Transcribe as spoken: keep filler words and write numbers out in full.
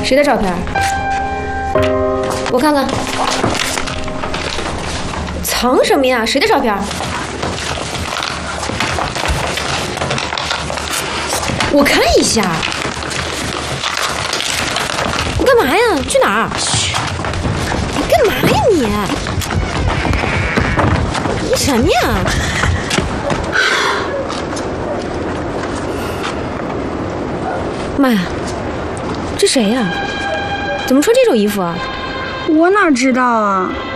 谁的照片？我看看。藏什么呀？谁的照片？我看一下。你干嘛呀？去哪儿？你干嘛呀你？你什么呀？妈呀，这谁呀？怎么穿这种衣服啊？ 我哪知道啊。